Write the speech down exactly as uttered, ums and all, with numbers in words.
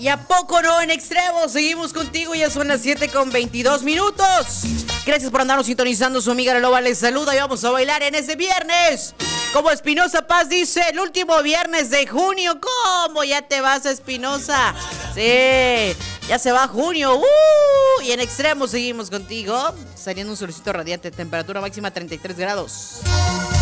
¿Y a poco no en extremo? Seguimos contigo, ya son las siete con veintidós minutos. Gracias por andarnos sintonizando, su amiga La Loba les saluda y vamos a bailar en este viernes. Como Espinosa Paz dice, el último viernes de junio. ¿Cómo? ¿Ya te vas, Espinosa? Sí, ya se va junio. Uh, y en extremo seguimos contigo. Saliendo un solecito radiante, temperatura máxima treinta y tres grados.